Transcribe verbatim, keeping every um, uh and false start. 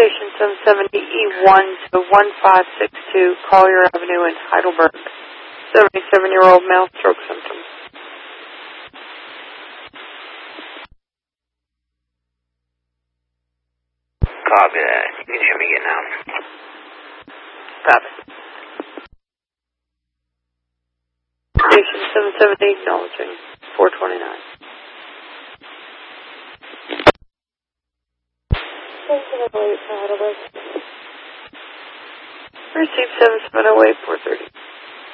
Station seven seventy E one to one five six two Collier Avenue in Heidelberg. seventy-seven-year-old male, stroke symptoms. Copy that. You can show me again now. Copy. Station seven seventy acknowledging four twenty-nine. seven seven oh eight for Heidelberg. Received seven seven oh eight four thirty.